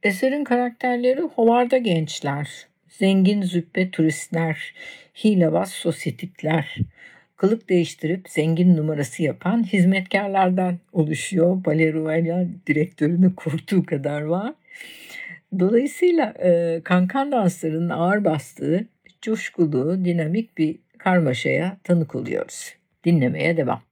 Eserin karakterleri hovarda gençler, zengin züppe turistler, hilebaz sosyetipler, kılık değiştirip zengin numarası yapan hizmetkarlardan oluşuyor. Balero'yla direktörünü kurduğu kadar var. Dolayısıyla kankan danslarının ağır bastığı, coşkulu, dinamik bir karmaşaya tanık oluyoruz. Dinlemeye devam.